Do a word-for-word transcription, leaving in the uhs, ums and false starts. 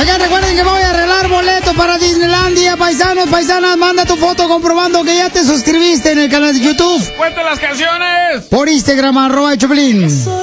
Oigan, recuerden que voy a arreglar boletos para Disneylandia, paisanos, paisanas. Manda tu foto comprobando que ya te suscribiste en el canal de YouTube. ¡Cuenta las canciones! Por Instagram, arroba Choplin.